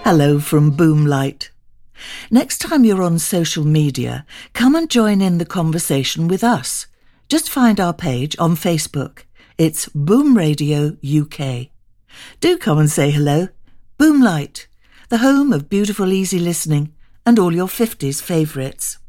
Hello from Boomlight. Next time you're on social media, come and join in the conversation with us. Just find our page on Facebook. It's Boom Radio UK. Do come and say hello. Boomlight, the home of beautiful easy listening and all your 50s favourites.